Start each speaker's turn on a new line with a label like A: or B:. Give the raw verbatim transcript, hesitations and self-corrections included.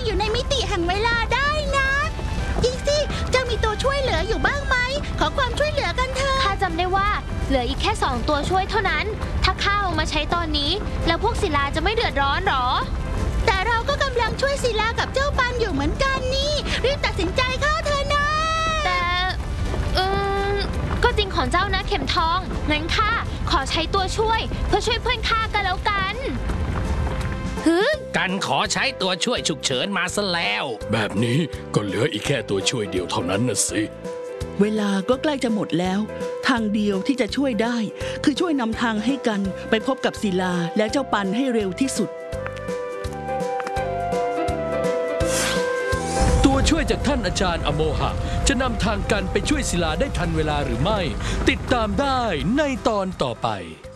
A: อยู่ในมิติแห่งเวลาได้นะจริงสิเจ้ามีตัวช่วยเหลืออยู่บ้างไหมขอความช่วยเหลือกันเถอะ
B: ข้าจำได้ว่าเหลืออีกแค่สองตัวช่วยเท่านั้นถ้าข้าเอามาใช้ตอนนี้แล้วพวกศิลาจะไม่เดือดร้อนหรอ
A: แต่เราก็กำลังช่วยศิลากับเจ้าปันอยู่เหมือนกันนี่รีบตัดสินใจเข้าเถอะนะ
B: แต่เออก็จริงของเจ้านะเข็มทองงั้นข้าขอใช้ตัวช่วยเพื่อช่วยเพื่อนข้ากันแล้วกันฮึ
C: กันขอใช้ตัวช่วยฉุกเฉินมาซะแล้ว
D: แบบนี้ก็เหลืออีกแค่ตัวช่วยเดียวเท่านั้นน่ะสิ
E: เวลาก็ใกล้จะหมดแล้วทางเดียวที่จะช่วยได้คือช่วยนำทางให้กันไปพบกับศิลาและเจ้าปันให้เร็วที่สุด
D: ตัวช่วยจากท่านอาจารย์อโมหะจะนำทางกันไปช่วยศิลาได้ทันเวลาหรือไม่ติดตามได้ในตอนต่อไป